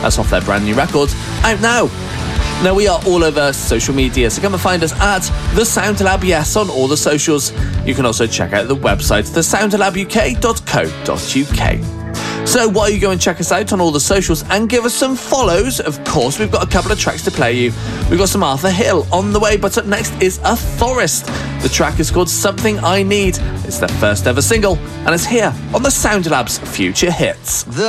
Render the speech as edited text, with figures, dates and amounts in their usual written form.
That's off their brand new record, out now. Now, we are all over social media, so come and find us at The Soundlab Yes on all the socials. You can also check out the website, thesoundlabuk.co.uk. So why don't you go and check us out on all the socials and give us some follows? Of course, we've got a couple of tracks to play you. We've got some Arthur Hill on the way, but up next is A Forest. The track is called Something I Need. It's their first ever single, and it's here on the Soundlab's Future Hits.